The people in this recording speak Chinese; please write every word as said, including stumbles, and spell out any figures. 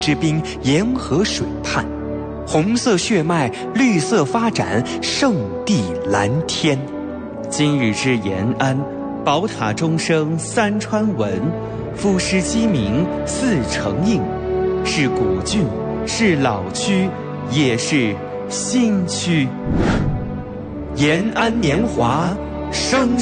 之滨，沿河水畔，红色血脉，绿色发展，圣地蓝天。 今日之延安，宝塔钟声三川闻，赋诗鸡鸣四城应，是古郡，是老区，也是新区。 延安年华，生